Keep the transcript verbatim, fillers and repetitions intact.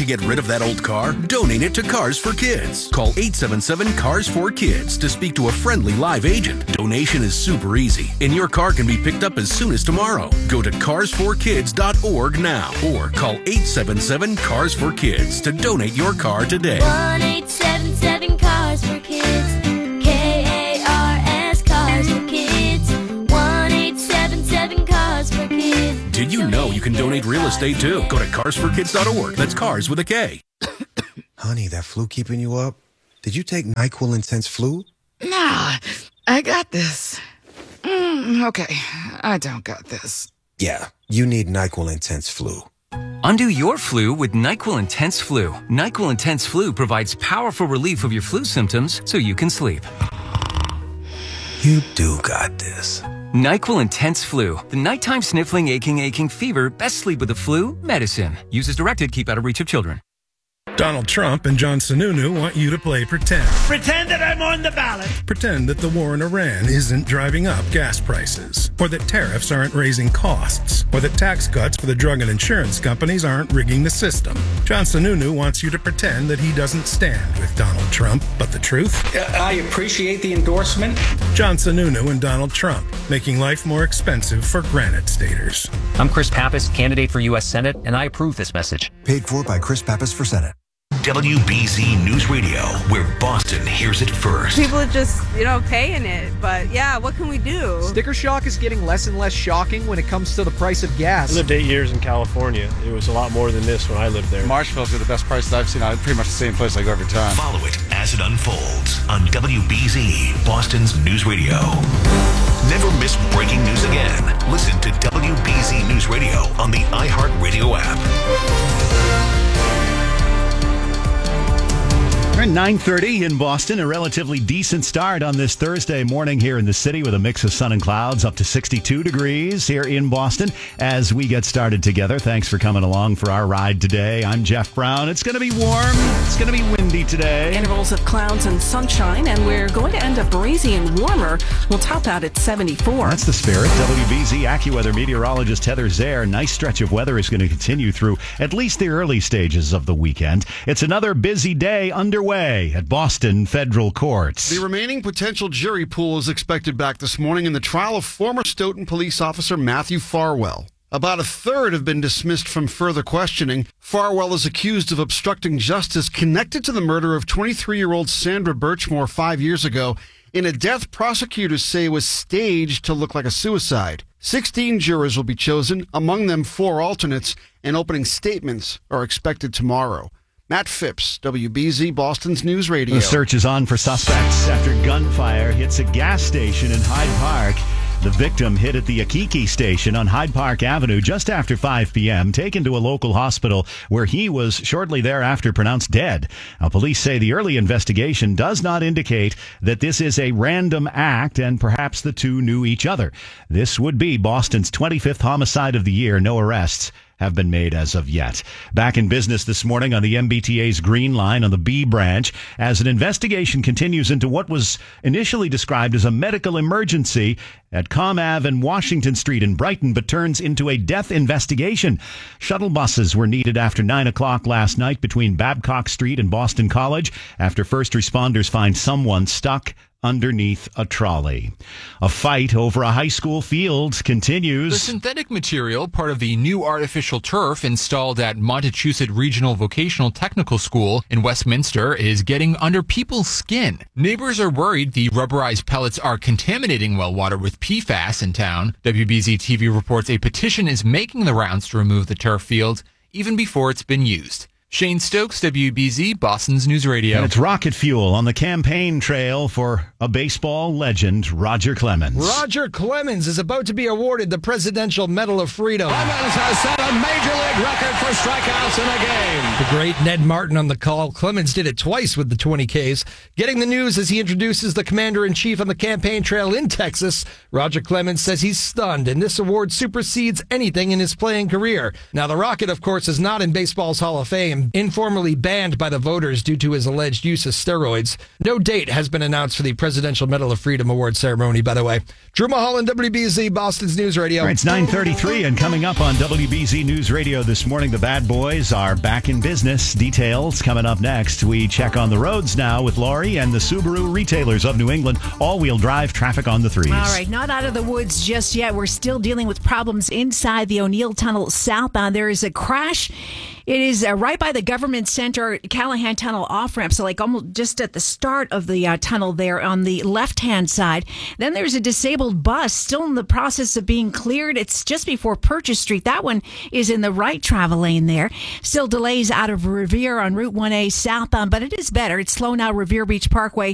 to get rid of that old car? Donate it to Cars for Kids. Call eight seven seven, C A R S four Kids to speak to a friendly live agent. Donation is super easy, and your car can be picked up as soon as tomorrow. Go to cars for kids dot org now or call eight seven seven, C A R S four Kids to donate your car today. one eight seven seven, Cars for Kids. K A R S, Cars for Kids. one eight seven seven, Cars for Kids. Did you know you can donate real estate too? Go to cars for kids dot org. That's cars with a K. Honey, that flu keeping you up? Did you take NyQuil Intense Flu? Nah, I got this. Mm, okay, I don't got this. Yeah, you need NyQuil Intense Flu. Undo your flu with NyQuil Intense Flu. NyQuil Intense Flu provides powerful relief of your flu symptoms so you can sleep. You do got this. NyQuil Intense Flu. The nighttime sniffling, aching, aching fever. Best sleep with the flu medicine. Use as directed. Keep out of reach of children. Donald Trump and John Sununu want you to play pretend. Pretend that I'm on the ballot. Pretend that the war in Iran isn't driving up gas prices, or that tariffs aren't raising costs, or that tax cuts for the drug and insurance companies aren't rigging the system. John Sununu wants you to pretend that he doesn't stand with Donald Trump, but the truth? I appreciate the endorsement. John Sununu and Donald Trump, making life more expensive for Granite Staters. I'm Chris Pappas, candidate for U S Senate, and I approve this message. Paid for by Chris Pappas for Senate. W B Z News Radio, where Boston hears it first. People are just, you know, paying it. But yeah, what can we do? Sticker shock is getting less and less shocking when it comes to the price of gas. I lived eight years in California. It was a lot more than this when I lived there. Marshall's are the best prices I've seen. I'm pretty much the same place I go every time. Follow it as it unfolds on W B Z, Boston's News Radio. Never miss breaking news again. Listen to W B Z News Radio on the iHeartRadio app. nine thirty in Boston, a relatively decent start on this Thursday morning here in the city with a mix of sun and clouds, up to sixty-two degrees here in Boston as we get started together. Thanks for coming along for our ride today. I'm Jeff Brown. It's going to be warm. It's going to be windy today. Intervals of clouds and sunshine, and we're going to end up breezy and warmer. We'll top out at seventy-four. That's the spirit. W B Z AccuWeather meteorologist Heather Zare. Nice stretch of weather is going to continue through at least the early stages of the weekend. It's another busy day underway at Boston federal courts. The remaining potential jury pool is expected back this morning in the trial of former Stoughton police officer Matthew Farwell. About a third have been dismissed from further questioning. Farwell is accused of obstructing justice connected to the murder of twenty-three-year-old Sandra Birchmore five years ago in a death prosecutors say was staged to look like a suicide. Sixteen jurors will be chosen, among them four alternates, and opening statements are expected tomorrow. Matt Phipps, W B Z, Boston's News Radio. The search is on for suspects after gunfire hits a gas station in Hyde Park. The victim hit at the Akiki station on Hyde Park Avenue just after five p.m., taken to a local hospital where he was shortly thereafter pronounced dead. Now, police say the early investigation does not indicate that this is a random act and perhaps the two knew each other. This would be Boston's twenty-fifth homicide of the year. No arrests have been made as of yet. Back in business this morning on the M B T A's Green Line on the B branch as an investigation continues into what was initially described as a medical emergency at Com Ave and Washington Street in Brighton, but turns into a death investigation. Shuttle buses were needed after nine o'clock last night between Babcock Street and Boston College after first responders find someone stuck underneath a trolley. A fight over a high school field continues. The synthetic material, part of the new artificial turf installed at Montechusett Regional Vocational Technical School in Westminster, is getting under people's skin. Neighbors are worried the rubberized pellets are contaminating well water with P FAS in town. W B Z T V reports a petition is making the rounds to remove the turf field even before it's been used. Shane Stokes, W B Z, Boston's News Radio. And it's rocket fuel on the campaign trail for a baseball legend, Roger Clemens. Roger Clemens is about to be awarded the Presidential Medal of Freedom. Clemens has set a major league record for strikeouts in a game. The great Ned Martin on the call. Clemens did it twice with the twenty Ks. Getting the news as he introduces the commander-in-chief on the campaign trail in Texas. Roger Clemens says he's stunned, and this award supersedes anything in his playing career. Now, the Rocket, of course, is not in baseball's Hall of Fame. been informally banned by the voters due to his alleged use of steroids. No date has been announced for the Presidential Medal of Freedom Award ceremony, by the way. Drew Mulholland, W B Z, Boston's News Radio. It's nine thirty-three, and coming up on W B Z News Radio this morning, the Bad Boys are back in business. Details coming up next. We check on the roads now with Laurie and the Subaru retailers of New England. All-wheel drive traffic on the threes. All right, not out of the woods just yet. We're still dealing with problems inside the O'Neill Tunnel southbound. There is a crash. It is uh, right by the Government Center, Callahan Tunnel off-ramp, so like almost just at the start of the uh, tunnel there on the left-hand side. Then there's a disabled bus still in the process of being cleared. It's just before Purchase Street. That one is in the right travel lane there. Still delays out of Revere on Route one A southbound, but it is better. It's slow now, Revere Beach Parkway